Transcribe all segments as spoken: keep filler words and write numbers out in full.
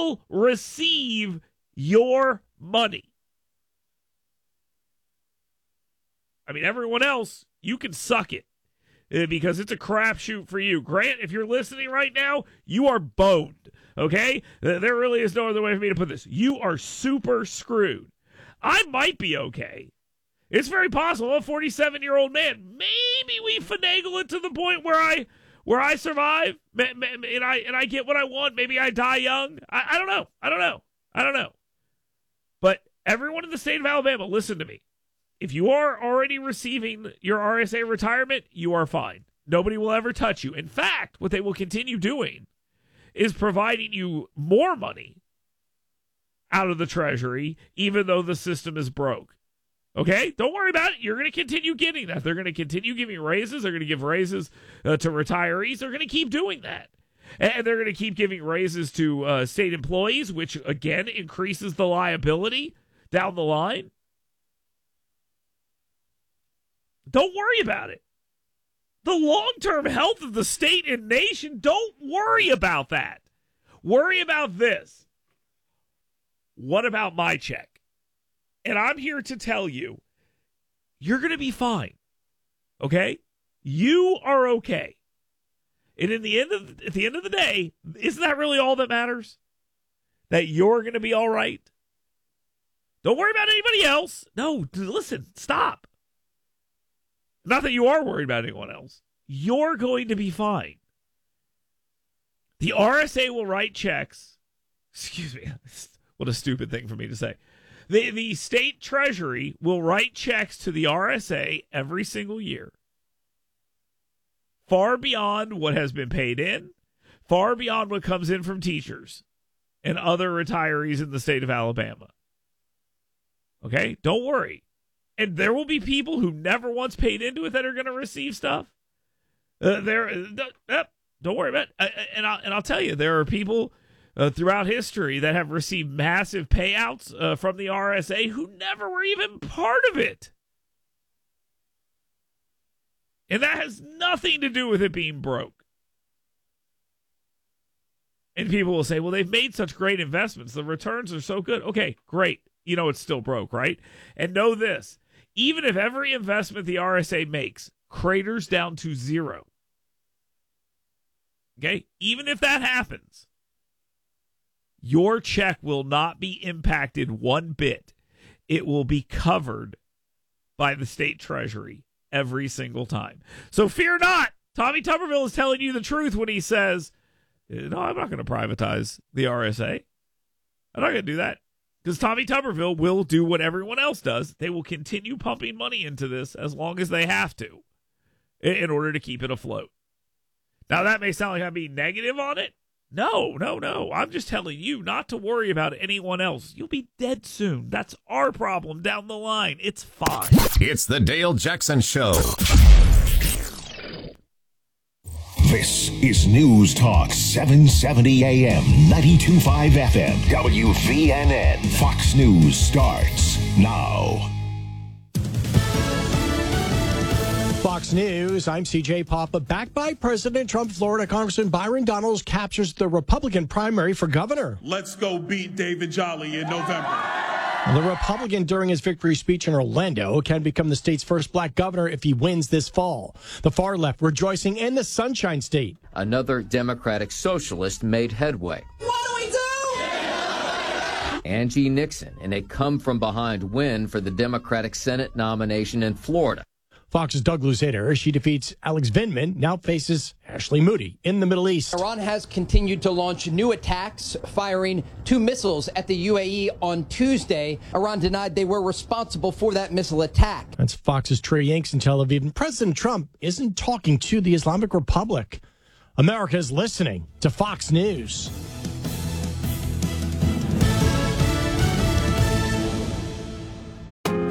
will receive your money. I mean, everyone else, you can suck it uh, because it's a crapshoot for you. Grant, if you're listening right now, you are boned, okay? Uh, there really is no other way for me to put this. You are super screwed. I might be okay. It's very possible. I'm a forty-seven-year-old man. Maybe we finagle it to the point where I where I survive and I and I get what I want. Maybe I die young. I, I don't know. I don't know. I don't know. But everyone in the state of Alabama, listen to me. If you are already receiving your R S A retirement, you are fine. Nobody will ever touch you. In fact, what they will continue doing is providing you more money out of the Treasury, even though the system is broke. Okay? Don't worry about it. You're going to continue getting that. They're going to continue giving raises. They're going to give raises uh, to retirees. They're going to keep doing that. And they're going to keep giving raises to uh, state employees, which, again, increases the liability down the line. Don't worry about it. The long-term health of the state and nation, don't worry about that. Worry about this. What about my check? And I'm here to tell you, you're going to be fine. Okay? You are okay. And in the end of at the end of the day, isn't that really all that matters? That you're going to be all right? Don't worry about anybody else. No, listen, stop. Not that you are worried about anyone else. You're going to be fine. The R S A will write checks. Excuse me. What a stupid thing for me to say. The, the state treasury will write checks to the R S A every single year, far beyond what has been paid in, far beyond what comes in from teachers and other retirees in the state of Alabama. Okay? Don't worry. And there will be people who never once paid into it that are going to receive stuff. Uh, there, uh, don't worry about it. Uh, and, I'll, and I'll tell you, there are people Uh, throughout history that have received massive payouts uh, from the R S A who never were even part of it. And that has nothing to do with it being broke. And people will say, well, they've made such great investments. The returns are so good. Okay, great. You know it's still broke, right? And know this. Even if every investment the R S A makes craters down to zero, okay, even if that happens, your check will not be impacted one bit. It will be covered by the state treasury every single time. So fear not. Tommy Tuberville is telling you the truth when he says, no, I'm not going to privatize the R S A. I'm not going to do that. Because Tommy Tuberville will do what everyone else does. They will continue pumping money into this as long as they have to in order to keep it afloat. Now, that may sound like I'm being negative on it. No, no, no. I'm just telling you not to worry about anyone else. You'll be dead soon. That's our problem down the line. It's fine. It's the Dale Jackson Show. This is News Talk seven seventy A M, ninety-two point five F M, W V N N. Fox News starts now. Fox News, I'm C J Papa. Backed by President Trump, Florida Congressman Byron Donalds captures the Republican primary for governor. Let's go beat David Jolly in November. The Republican, during his victory speech in Orlando, can become the state's first black governor if he wins this fall. The far left rejoicing in the Sunshine State. Another Democratic socialist made headway. What do we do? Angie Nixon in a come-from-behind win for the Democratic Senate nomination in Florida. Fox's Doug Luzader, she defeats Alex Vindman, now faces Ashley Moody in the Middle East. Iran has continued to launch new attacks, firing two missiles at the U A E on Tuesday. Iran denied they were responsible for that missile attack. That's Fox's Trey Yanks in Tel Aviv. And President Trump isn't talking to the Islamic Republic. America is listening to Fox News.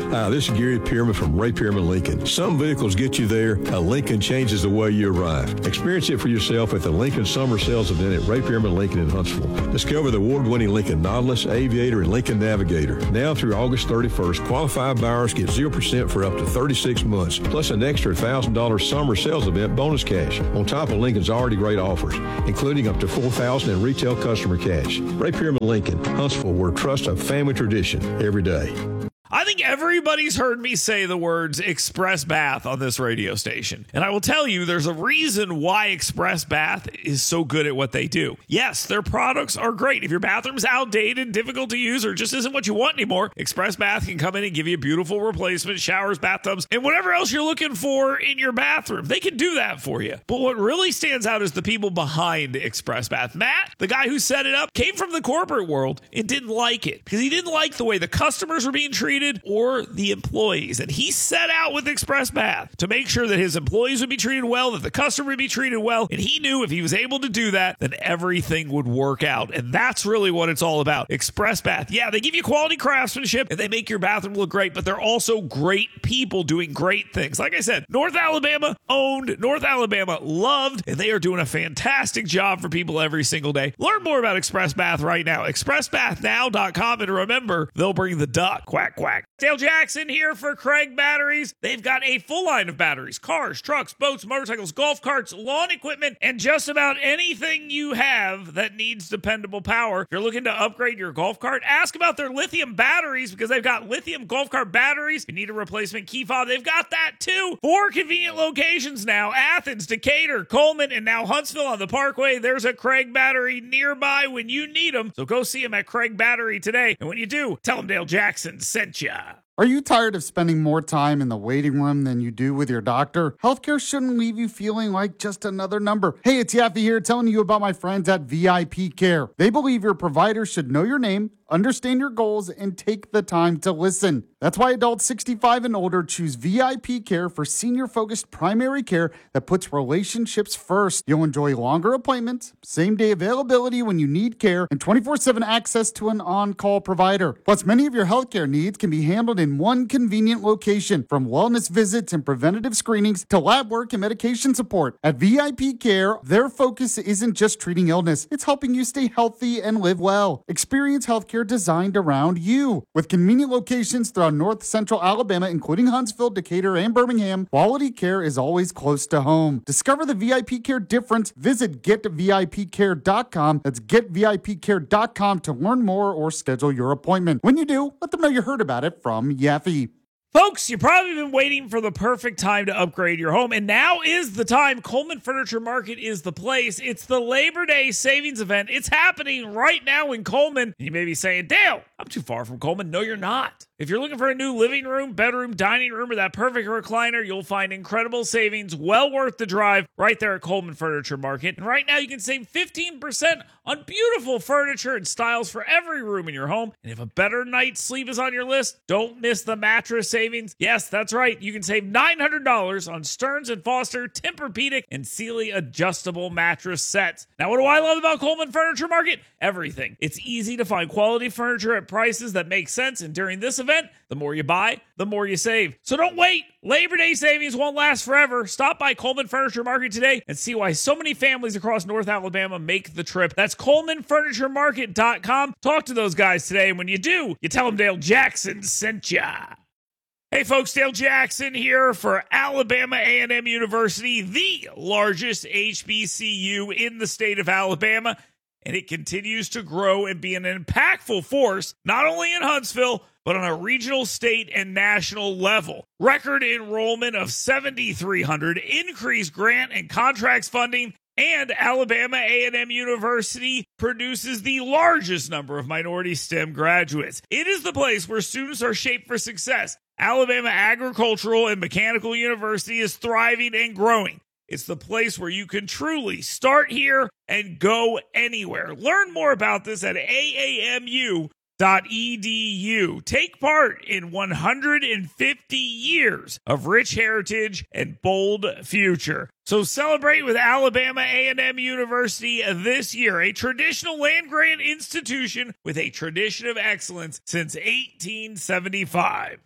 Hi, this is Gary Pearman from Ray Pearman Lincoln. Some vehicles get you there. A Lincoln changes the way you arrive. Experience it for yourself at the Lincoln Summer Sales Event at Ray Pearman Lincoln in Huntsville. Discover the award-winning Lincoln Nautilus, Aviator, and Lincoln Navigator. Now through August thirty-first, qualified buyers get zero percent for up to thirty-six months, plus an extra one thousand dollars Summer Sales Event bonus cash, on top of Lincoln's already great offers, including up to four thousand dollars in retail customer cash. Ray Pearman Lincoln, Huntsville, where trust a family tradition every day. I think everybody's heard me say the words Express Bath on this radio station. And I will tell you, there's a reason why Express Bath is so good at what they do. Yes, their products are great. If your bathroom's outdated, difficult to use, or just isn't what you want anymore, Express Bath can come in and give you a beautiful replacement, showers, bathtubs, and whatever else you're looking for in your bathroom. They can do that for you. But what really stands out is the people behind Express Bath. Matt, the guy who set it up, came from the corporate world and didn't like it because he didn't like the way the customers were being treated or the employees. And he set out with Express Bath to make sure that his employees would be treated well, that the customer would be treated well. And he knew if he was able to do that, then everything would work out. And that's really what it's all about. Express Bath. Yeah, they give you quality craftsmanship and they make your bathroom look great, but they're also great people doing great things. Like I said, North Alabama owned, North Alabama loved, and they are doing a fantastic job for people every single day. Learn more about Express Bath right now. express bath now dot com. And remember, they'll bring the duck. Quack, quack. Dale Jackson here for Craig Batteries. They've got a full line of batteries, cars, trucks, boats, motorcycles, golf carts, lawn equipment, and just about anything you have that needs dependable power. If you're looking to upgrade your golf cart, ask about their lithium batteries because they've got lithium golf cart batteries. If you need a replacement key fob, they've got that too. Four convenient locations now: Athens, Decatur, Coleman, and now Huntsville on the Parkway. There's a Craig Battery nearby when you need them. So go see them at Craig Battery today. And when you do, tell them Dale Jackson sent you. Are you tired of spending more time in the waiting room than you do with your doctor? Healthcare shouldn't leave you feeling like just another number. Hey, it's Yaffe here telling you about my friends at V I P Care. They believe your provider should know your name, understand your goals, and take the time to listen. That's why adults sixty-five and older choose V I P Care for senior-focused primary care that puts relationships first. You'll enjoy longer appointments, same-day availability when you need care, and twenty-four seven access to an on-call provider. Plus, many of your healthcare needs can be handled in one convenient location, from wellness visits and preventative screenings to lab work and medication support. At V I P Care, their focus isn't just treating illness, it's helping you stay healthy and live well. Experience healthcare designed around you. With convenient locations throughout North Central Alabama, including Huntsville, Decatur, and Birmingham, quality care is always close to home. Discover the V I P Care difference. Visit get V I P care dot com. That's get V I P care dot com to learn more or schedule your appointment. When you do, let them know you heard about it from Yaffe. Folks, you've probably been waiting for the perfect time to upgrade your home, and now is the time. Coleman Furniture Market is the place. It's the Labor Day savings event. It's happening right now in Coleman. You may be saying, Dale, I'm too far from Coleman. No, you're not. If you're looking for a new living room, bedroom, dining room, or that perfect recliner, you'll find incredible savings, well worth the drive, right there at Coleman Furniture Market. And right now, you can save fifteen percent on beautiful furniture and styles for every room in your home. And if a better night's sleep is on your list, don't miss the mattress savings. Yes, that's right. You can save nine hundred dollars on Stearns and Foster, Tempur-Pedic, and Sealy adjustable mattress sets. Now, what do I love about Coleman Furniture Market? Everything. It's easy to find quality furniture at prices that make sense. And during this event, the more you buy, the more you save. So don't wait. Labor Day savings won't last forever. Stop by Coleman Furniture Market today and see why so many families across North Alabama make the trip. That's Coleman Furniture Market dot com. Talk to those guys today. And when you do, you tell them Dale Jackson sent ya. Hey folks, Dale Jackson here for Alabama A and M University, the largest H B C U in the state of Alabama. And it continues to grow and be an impactful force, not only in Huntsville, but on a regional, state, and national level. Record enrollment of seven thousand three hundred, increased grant and contracts funding, and Alabama A and M University produces the largest number of minority STEM graduates. It is the place where students are shaped for success. Alabama Agricultural and Mechanical University is thriving and growing. It's the place where you can truly start here and go anywhere. Learn more about this at A A M U dot E D U. Take part in one hundred fifty years of rich heritage and bold future. So celebrate with Alabama A and M University this year, a traditional land-grant institution with a tradition of excellence since eighteen seventy-five.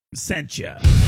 sent you.